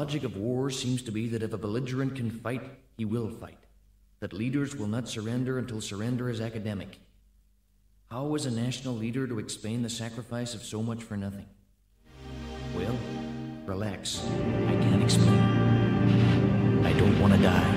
logic of war seems to be that if a belligerent can fight, he will fight. That leaders will not surrender until surrender is academic. How is a national leader to explain the sacrifice of so much for nothing? Well, relax. I can't explain. I don't want to die.